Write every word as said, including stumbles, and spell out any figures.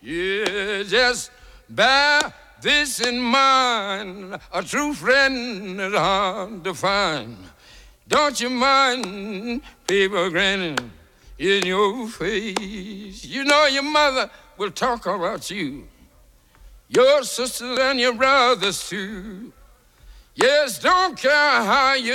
Yeah, just bear this in mind. A true friend is hard to find. Don't you mind people grinning in your face? You know your mother will talk about you, your sisters and your brothers too. Yes, don't care how you